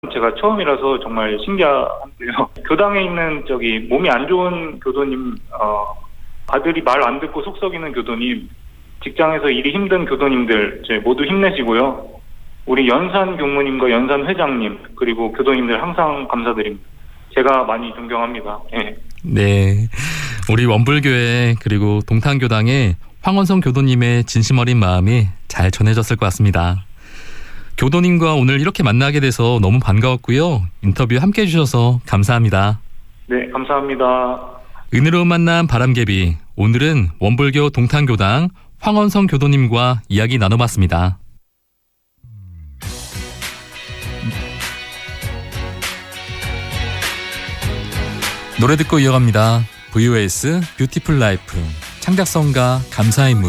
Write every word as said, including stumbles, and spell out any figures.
제가 처음이라서 정말 신기한데요. 교당에 있는 저기 몸이 안 좋은 교도님, 어, 아들이 말 안 듣고 속 썩이는 교도님, 직장에서 일이 힘든 교도님들 이제 모두 힘내시고요. 우리 연산 교무님과 연산 회장님 그리고 교도님들 항상 감사드립니다. 제가 많이 존경합니다. 예. 네, 우리 원불교회 그리고 동탄교당의 황원성 교도님의 진심 어린 마음이 잘 전해졌을 것 같습니다. 교도님과 오늘 이렇게 만나게 돼서 너무 반가웠고요. 인터뷰 함께 해주셔서 감사합니다. 네, 감사합니다. 은혜로운 만남 바람개비, 오늘은 원불교 동탄교당 황원성 교도님과 이야기 나눠봤습니다. 노래 듣고 이어갑니다. 브이오에스 뷰티풀 라이프, 창작성가 감사의 문.